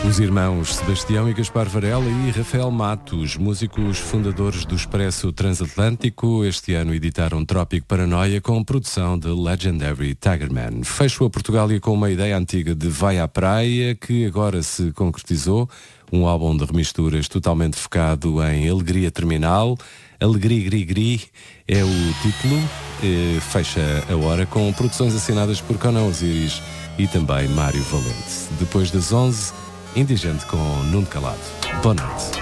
Os irmãos Sebastião e Gaspar Varela e Rafael Matos, músicos fundadores do Expresso Transatlântico, este ano editaram Trópico Paranoia com produção de Legendary Tigerman. Fecho a Portugália com uma ideia antiga de Vai à Praia, que agora se concretizou. Um álbum de remisturas totalmente focado em alegria terminal. Alegria Gri Gri é o título. Fecha a hora com produções assinadas por Conan Osiris e também Mário Valente. Depois das 11, Indigente com Nuno Calado. Boa noite.